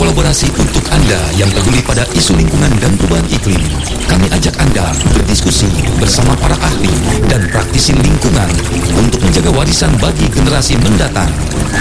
kolaborasi untuk Anda yang peduli pada isu lingkungan dan perubahan iklim. Kami ajak Anda berdiskusi bersama para ahli dan praktisi lingkungan untuk menjaga warisan bagi generasi mendatang.